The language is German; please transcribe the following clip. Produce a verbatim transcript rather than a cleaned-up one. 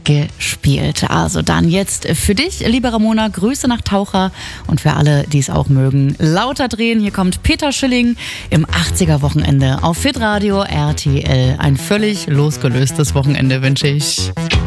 gespielt. Also dann jetzt für dich, liebe Ramona, Grüße nach Taucher und für alle, die es auch mögen, lauter drehen. Hier kommt Peter Schilling im achtziger-Wochenende auf Fit Radio R T L. Ein völlig losgelöstes Wochenende wünsche ich.